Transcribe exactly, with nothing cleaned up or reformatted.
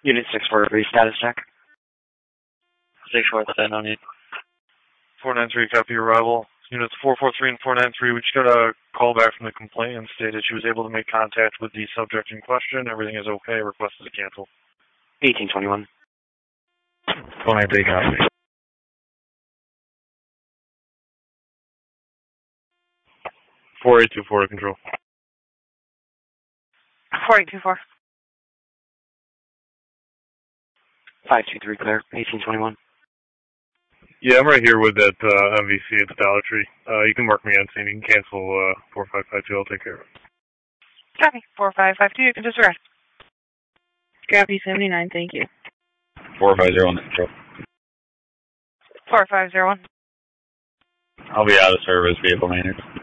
Unit six four three, status check. six four three, no need. four nine three, copy arrival. Units four four three and four nine three, we just got a call back from the complainant stated she was able to make contact with the subject in question. Everything is okay. Request is canceled. eighteen twenty-one. four nine three, copy. four eight two four to control. four eight two four. five two three, clear. eighteen twenty-one. Yeah, I'm right here with that uh, M V C at the Dollar Tree. Uh, you can mark me on scene. You can cancel uh, four five five two. I'll take care of it. Copy. four five five two, you can disregard. Copy, seventy-nine, thank you. four five zero one to control. four five zero one. I'll be out of service, vehicle maintenance.